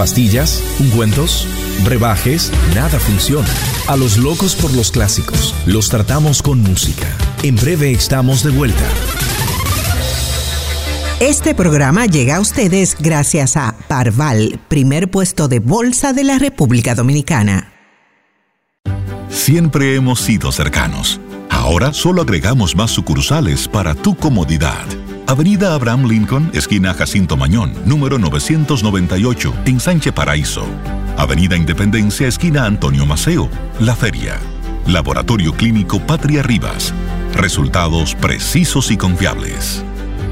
Pastillas, ungüentos, brebajes, nada funciona. A los locos por los clásicos los tratamos con música. En breve estamos de vuelta. Este programa llega a ustedes gracias a Parval, primer puesto de bolsa de la República Dominicana. Siempre hemos sido cercanos. Ahora solo agregamos más sucursales para tu comodidad. Avenida Abraham Lincoln, esquina Jacinto Mañón, número 998, en Sánchez Paraíso. Avenida Independencia, esquina Antonio Maceo, La Feria. Laboratorio Clínico Patria Rivas. Resultados precisos y confiables.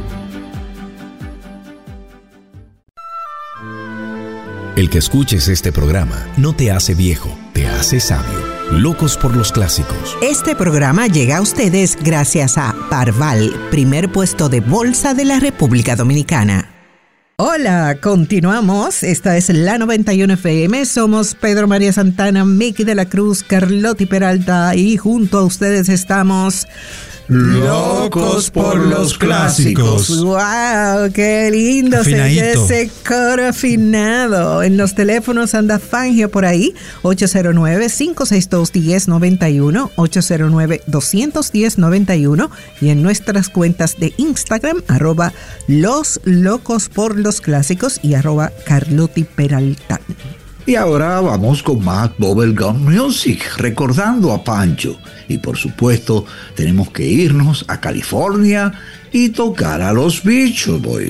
El que escuches este programa no te hace viejo, te hace sabio. Locos por los clásicos. Este programa llega a ustedes gracias a Parval, primer puesto de bolsa de la República Dominicana. Hola, continuamos. Esta es la 91 FM. Somos Pedro María Santana, Miki de la Cruz, Carlotti Peralta y junto a ustedes estamos... Locos por los clásicos. ¡Wow! ¡Qué lindo! Se oye ese coro afinado. En los teléfonos anda Fangio por ahí. 809-562-1091, 809-210-91 y en nuestras cuentas de Instagram, @Los Locos por los Clásicos y @Carlotti Peralta. Y ahora vamos con más Bubblegum Music, recordando a Pancho. Y por supuesto, tenemos que irnos a California y tocar a los Beach Boys.